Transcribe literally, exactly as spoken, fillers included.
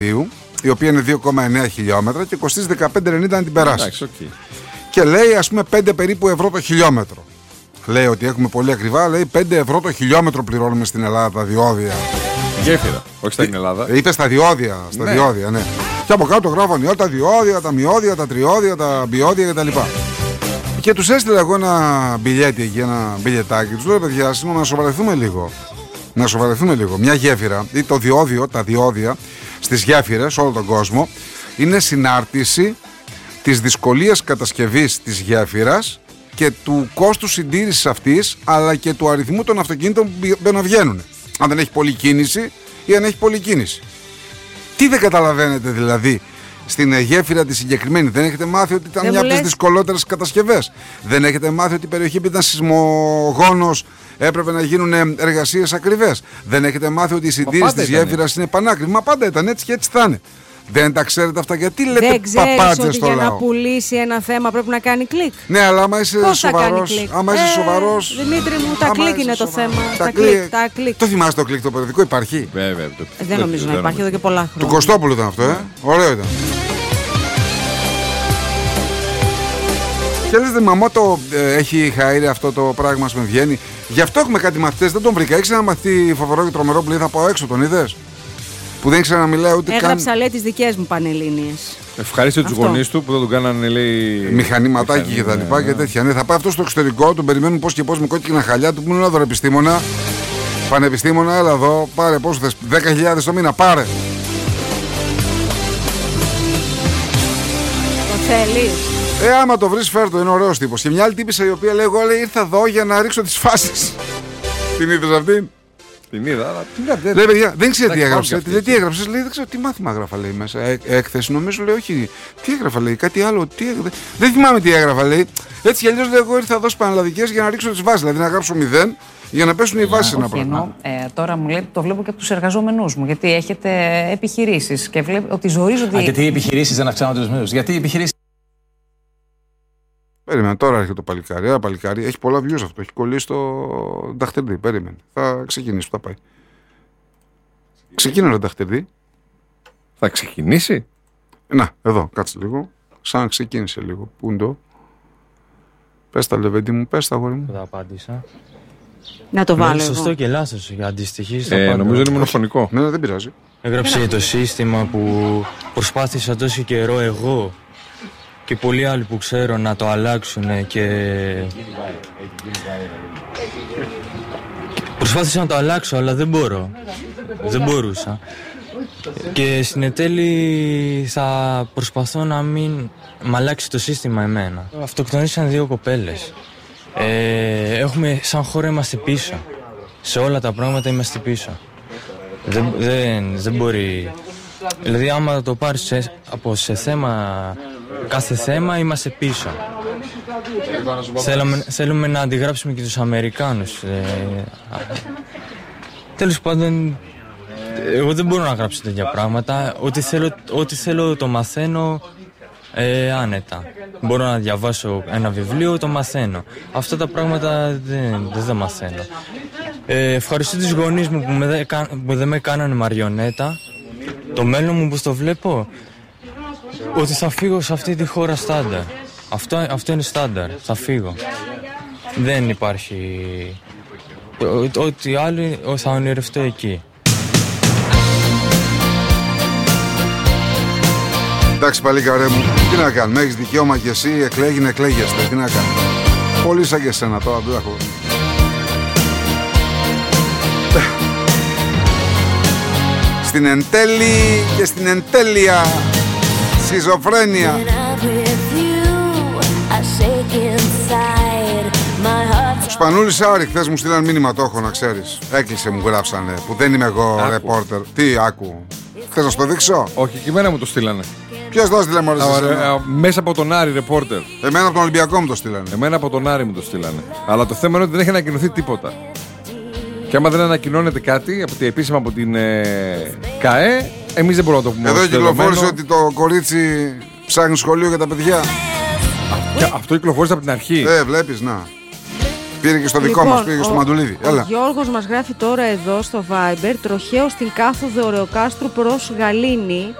η οποία είναι δύο κόμμα εννέα χιλιόμετρα και κοστίζει δεκαπέντε ενενήντα να την περάσει. Εντάξει, okay. Και λέει, ας πούμε, πέντε περίπου ευρώ το χιλιόμετρο. Λέει ότι έχουμε πολύ ακριβά, λέει πέντε ευρώ το χιλιόμετρο πληρώνουμε στην Ελλάδα τα διόδια. Γέφυρα, όχι στην Ελλάδα. Είπε στα διόδια, στα ναι. διόδια, ναι. Και από κάτω γράφανε όλα τα διόδια, τα μειώδια, τα τριώδια, τα μπιώδια κτλ. Και τους έστειλα εγώ ένα μπιλιέτι εκεί, ένα μπιλιετάκι. Τους λέω, παιδιά, σήμερα να σοβαρευτούμε λίγο. Να σοβαρευτούμε λίγο. Μια γέφυρα ή το διόδιο, τα διόδια στις γέφυρες, όλο τον κόσμο, είναι συνάρτηση της δυσκολίας κατασκευής της γέφυρας και του κόστου συντήρησης αυτής, αλλά και του αριθμού των αυτοκινήτων που μπαίνουν βγαίνουν. Αν δεν έχει πολλή κίνηση ή αν έχει πολλή κίνηση. Τι δεν καταλαβαίνετε δηλαδή στην γέφυρα τη συγκεκριμένη? Δεν έχετε μάθει ότι ήταν δεν μια από τις δυσκολότερες κατασκευές? Δεν έχετε μάθει ότι η περιοχή που ήταν σεισμογόνος έπρεπε να γίνουν εργασίες ακριβές? Δεν έχετε μάθει ότι η συντήρηση της γέφυρας είναι πανάκριβη? Μα πάντα ήταν έτσι και έτσι θα είναι. Δεν τα ξέρετε αυτά? Γιατί λέτε παπάντζες στο λαό? Για να πουλήσει ένα θέμα πρέπει να κάνει κλικ. Ναι, αλλά άμα είσαι σοβαρός. Άμα είσαι ε, σοβαρός. Δημήτρη μου, τα κλικ είναι το θέμα. Τα, τα, κλικ, τα κλικ. Το θυμάσαι το κλικ το περιοδικό? Υπάρχει? Βέβαια. Το... Ε, δεν νομίζω να υπάρχει εδώ και πολλά χρόνια. Του Κωστόπουλου ήταν αυτό, ε. Ωραίο ήταν. Και λες, δε μαμότο, ε, έχει χαΐρει αυτό το πράγμα με βγαίνει. Γι' αυτό έχουμε κάτι μαθητές, δεν τον βρήκα. Έχεις ένα μαθητή φοβερό και τρομερό που λέει θα πάω έξω, τον είδες? Που δεν ήξερα να μιλάει ούτε έγραψα, καν. Έγραψα, λέει, τις δικές μου πανελλήνιες. Ευχαρίστησε τους γονείς του που δεν τον κάνανε, λέει. Μηχανήματάκι και τα λοιπά ναι, και τέτοια. Ναι, θα πάει αυτό στο εξωτερικό, τον περιμένουν πώς και πώς με κόκκινα χαλιά του. Που είναι εδώ, επιστήμονα. Πανεπιστήμονα, έλα εδώ, πάρε πόσο θες. δέκα χιλιάδες το μήνα, πάρε. Το θέλεις? Ε, άμα το βρεις, φέρ το, είναι ωραίος τύπος. Και μια άλλη τύπησα η οποία λέει: εγώ λέει, ήρθα εδώ για να ρίξω τις φάσεις. Την είδες αυτή? Την είδα, αλλά δεν... Λέει, παιδιά, δεν ξέρω τι έγραψε. Λέει, τι έγραψε? Λέει, δεν ξέρω τι μάθημα έγραφα, λέει μέσα. Ε, έκθεση, νομίζω, λέει, όχι. Τι έγραφα, λέει, κάτι άλλο. Τι... Δεν θυμάμαι τι έγραφα, λέει. Έτσι κι αλλιώς, λέει, εγώ ήρθα εδώ στις πανελλαδικές για να ρίξω τις βάσεις. Δηλαδή να γράψω μηδέν για να πέσουν οι βάσεις ένα πράγμα. Ε, τώρα μου λέει, το βλέπω και από τους εργαζόμενούς μου. Γιατί έχετε επιχειρήσεις και βλέπω ότι ζορίζονται. Α, γιατί οι επιχειρήσεις δεν αυξάνονται τους μισθούς? Γιατί οι επιχειρήσεις. Περίμενε, τώρα έρχεται το παλικάρι. Ένα παλικάρι έχει πολλά views αυτό. Έχει κολλήσει στο Νταχτερδί. Περίμενε. Θα ξεκινήσει. Θα πάει. Ξεκίνησε το Νταχτερδί. Θα ξεκινήσει. Να, εδώ, κάτσε λίγο. Σαν ξεκίνησε λίγο. Πού είναι το. Πες τα, λεβέντι μου, πες τα, αγόρι μου. Δεν απάντησα. Να το βάλω. Σωστό εγώ. Και λάθος για αντιστοιχή. Ε, νομίζω είναι μονοφωνικό. Ναι, δεν πειράζει. Έγραψε το σύστημα που προσπάθησα τόσο καιρό εγώ και πολλοί άλλοι που ξέρω να το αλλάξουν και προσπάθησα να το αλλάξω αλλά δεν μπορώ, δεν μπορούσα και στην ετέλη θα προσπαθώ να μην μ' αλλάξει το σύστημα εμένα. Αυτοκτονήσαν δύο κοπέλες. Ε, έχουμε, σαν χώρα είμαστε πίσω, σε όλα τα πράγματα είμαστε πίσω. Δεν, δεν, δεν μπορεί, δηλαδή άμα το πάρεις σε, από σε θέμα, κάθε θέμα είμαστε πίσω. Θέλουμε, θέλουμε να αντιγράψουμε και τους Αμερικάνους. Ε, τέλος πάντων, εγώ δεν μπορώ να γράψω τέτοια πράγματα. Ό,τι θέλω, ό,τι θέλω το μαθαίνω ε, άνετα. Μπορώ να διαβάσω ένα βιβλίο, το μαθαίνω. Αυτά τα πράγματα δεν, δεν τα μαθαίνω. Ε, ευχαριστώ τους γονείς μου που, με, που δεν με κάνανε μαριονέτα. Το μέλλον μου που το βλέπω, ότι θα φύγω σε αυτή τη χώρα στάνταρ. Αυτό, αυτό είναι στάνταρ, θα φύγω. Δεν υπάρχει ό,τι άλλο θα ονειρευτώ εκεί. Εντάξει παλικάρέ μου, τι να κάνουμε, έχεις δικαίωμα και εσύ, εκλέγει, εκλέγεστε, τι να κάνουμε. Πολύ σαν και εσένα τώρα, δεν έχω. Στην εν τέλει και στην εν τέλεια σχιζοφρένεια. Σπανούλης Άρη, χθες μου στείλαν μήνυμα, το έχω να ξέρεις. Έκλεισε μου γράψανε, που δεν είμαι εγώ ρεπόρτερ. Τι άκου, θες να σου το δείξω? Όχι, και εμένα μου το στείλανε. Ποιος το στείλε μόλις εσένα? Μέσα από τον Άρη ρεπόρτερ. Εμένα από τον Ολυμπιακό μου το στείλανε. Εμένα από τον Άρη μου το στείλανε. Αλλά το θέμα είναι ότι δεν έχει ανακοινωθεί τίποτα. Και άμα δεν ανακοινώνεται κάτι από την επίσημα από την ε, ΚΑΕ, εμείς δεν μπορούμε να το πούμε. Εδώ κυκλοφόρησε ότι το κορίτσι ψάχνει σχολείο για τα παιδιά. Και αυτό κυκλοφόρησε από την αρχή. Ε, βλέπεις, να. Πήρε και στο δικό Λοιπόν, μας, πήγε και στο ο- Μαντουλίδη. Ο Έλα. Γιώργος μας γράφει τώρα εδώ στο Viber, τροχαίο στην κάθοδο Ωρεοκάστρου προς Γαλήνη.